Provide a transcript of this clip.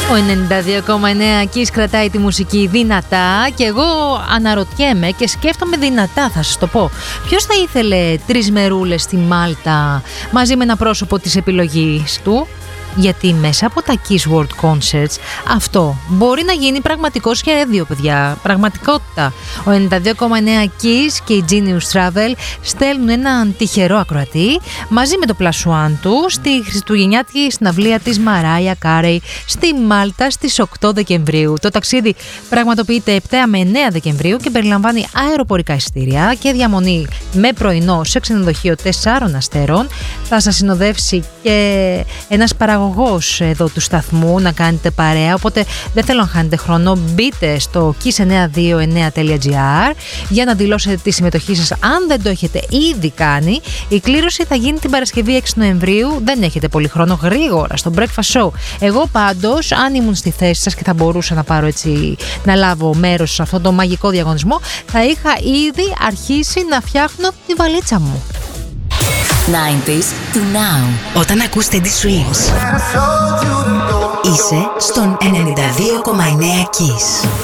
Ο 92,9 Kiss κρατάει τη μουσική δυνατά και εγώ αναρωτιέμαι και σκέφτομαι δυνατά, θα σας το πω. Ποιος θα ήθελε 3 μερούλες στη Μάλτα μαζί με ένα πρόσωπο της επιλογής του? Γιατί μέσα από τα Kiss World Concerts αυτό μπορεί να γίνει πραγματικό σχέδιο, παιδιά. Πραγματικότητα. Ο 92,9 Kiss και η Genius Travel στέλνουν έναν τυχερό ακροατή μαζί με το Plus One του στη χριστουγεννιάτικη συναυλία της Mariah Carey στη Μάλτα στις 8 Δεκεμβρίου. Το ταξίδι πραγματοποιείται 7 με 9 Δεκεμβρίου και περιλαμβάνει αεροπορικά εισιτήρια και διαμονή με πρωινό σε ξενοδοχείο 4 αστέρων. Θα σας συνοδεύσει και ένας παραγωγός εδώ του σταθμού να κάνετε παρέα, οπότε δεν θέλω να χάνετε χρόνο. Μπείτε στο kiss929.gr για να δηλώσετε τη συμμετοχή σας αν δεν το έχετε ήδη κάνει. Η κλήρωση θα γίνει την Παρασκευή 6 Νοεμβρίου, δεν έχετε πολύ χρόνο, γρήγορα στο Breakfast Show. Εγώ πάντως, αν ήμουν στη θέση σας και θα μπορούσα να πάρω έτσι, να λάβω μέρος σε αυτό το μαγικό διαγωνισμό, θα είχα ήδη αρχίσει να φτιάχνω τη βαλίτσα μου. 90s to now. Όταν ακούς Teddy Swims, είσαι στον 92,9 Kiss.